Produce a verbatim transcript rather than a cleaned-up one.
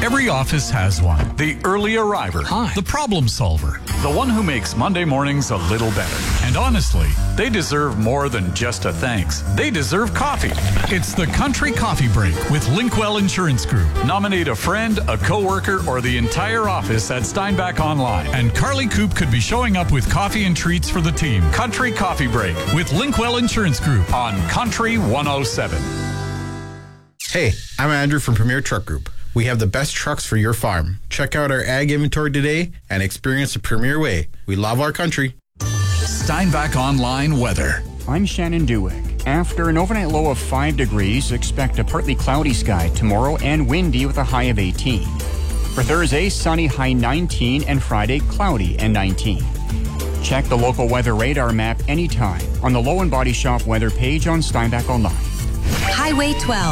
Every office has one. The early arriver. Hi. The problem solver. The one who makes Monday mornings a little better. And honestly, they deserve more than just a thanks. They deserve coffee. It's the Country Coffee Break with Linkwell Insurance Group. Nominate a friend, a coworker, or the entire office at Steinbach Online. And Carly Coop could be showing up with coffee and treats for the team. Country Coffee Break with Linkwell Insurance Group on Country one oh seven. Hey, I'm Andrew from Premier Truck Group. We have the best trucks for your farm. Check out our ag inventory today and experience the Premier way. We love our country. Steinbach Online weather. I'm Shannon Dewick. After an overnight low of five degrees, expect a partly cloudy sky tomorrow and windy with a high of eighteen. For Thursday, sunny, high nineteen, and Friday, cloudy and nineteen. Check the local weather radar map anytime on the Low and Body Shop weather page on Steinbach Online. Highway twelve.